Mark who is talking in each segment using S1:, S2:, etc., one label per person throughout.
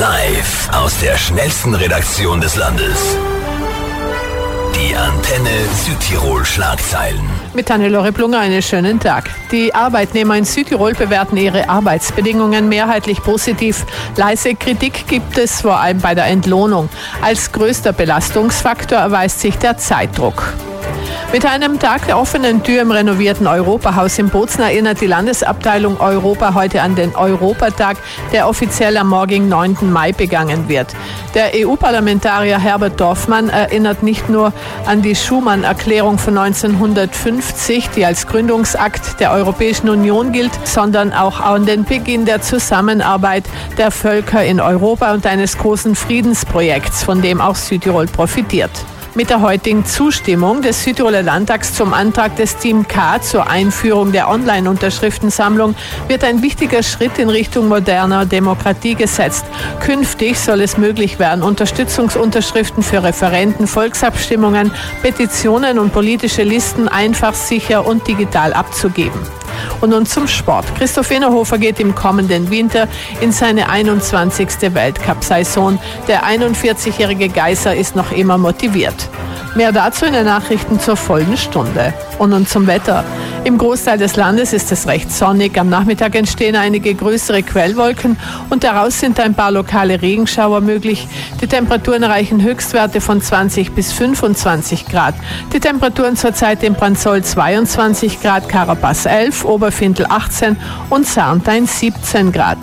S1: Live aus der schnellsten Redaktion des Landes. Die Antenne Südtirol Schlagzeilen.
S2: Mit Hannelore Plunger einen schönen Tag. Die Arbeitnehmer in Südtirol bewerten ihre Arbeitsbedingungen mehrheitlich positiv. Leise Kritik gibt es vor allem bei der Entlohnung. Als größter Belastungsfaktor erweist sich der Zeitdruck. Mit einem Tag der offenen Tür im renovierten Europahaus in Bozen erinnert die Landesabteilung Europa heute an den Europatag, der offiziell am morgigen 9. Mai begangen wird. Der EU-Parlamentarier Herbert Dorfmann erinnert nicht nur an die Schuman-Erklärung von 1950, die als Gründungsakt der Europäischen Union gilt, sondern auch an den Beginn der Zusammenarbeit der Völker in Europa und eines großen Friedensprojekts, von dem auch Südtirol profitiert. Mit der heutigen Zustimmung des Südtiroler Landtags zum Antrag des Team K zur Einführung der Online-Unterschriftensammlung wird ein wichtiger Schritt in Richtung moderner Demokratie gesetzt. Künftig soll es möglich werden, Unterstützungsunterschriften für Referenden, Volksabstimmungen, Petitionen und politische Listen einfach, sicher und digital abzugeben. Und nun zum Sport. Christoph Enerhofer geht im kommenden Winter in seine 21. Weltcup-Saison. Der 41-jährige Geiser ist noch immer motiviert. Mehr dazu in den Nachrichten zur vollen Stunde. Und nun zum Wetter. Im Großteil des Landes ist es recht sonnig. Am Nachmittag entstehen einige größere Quellwolken und daraus sind ein paar lokale Regenschauer möglich. Die Temperaturen erreichen Höchstwerte von 20 bis 25 Grad. Die Temperaturen zurzeit in Brandsol 22 Grad, Karabas 11, Oberfindl 18 und Sarntein 17 Grad.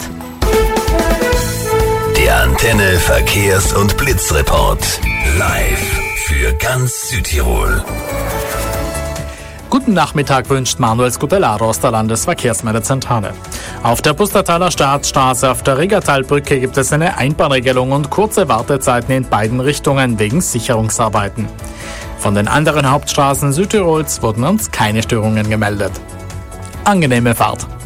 S1: Der Antenne Verkehrs- und Blitzreport. Live für ganz Südtirol.
S3: Guten Nachmittag wünscht Manuel Scutellaro aus der Landesverkehrsmeldezentrale. Auf der Pustertaler Staatsstraße auf der Riggertalbrücke gibt es eine Einbahnregelung und kurze Wartezeiten in beiden Richtungen wegen Sicherungsarbeiten. Von den anderen Hauptstraßen Südtirols wurden uns keine Störungen gemeldet. Angenehme Fahrt.